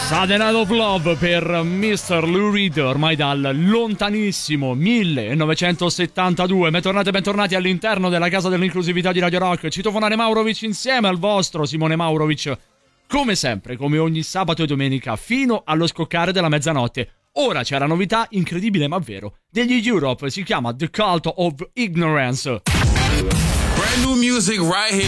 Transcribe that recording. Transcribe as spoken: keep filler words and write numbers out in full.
Sudden Night of Love per mister Lou Reed, ormai dal lontanissimo millenovecentosettantadue. Bentornati e bentornati all'interno della casa dell'inclusività di Radio Rock. Citofonare Maurovic insieme al vostro Simone Maurovic, come sempre, come ogni sabato e domenica, fino allo scoccare della mezzanotte. Ora c'è la novità, incredibile ma vero, degli Europe, si chiama The Cult of Ignorance. Brand new music right here.